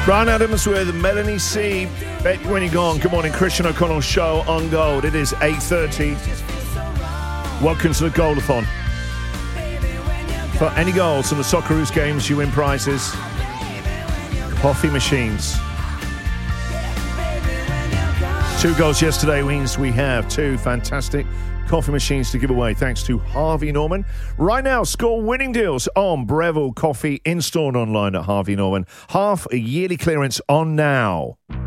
Brian Adams with Melanie C. Bet when you're gone. Good morning, Christian O'Connell show on Gold. It is 8:30. Welcome to the Goldathon. For any goals in the Socceroos games, you win prizes. Coffee machines. 2 goals yesterday means we have 2 fantastic coffee machines to give away thanks to Harvey Norman. Right now, score winning deals on Breville Coffee, in-store and online at Harvey Norman. Half a yearly clearance on now.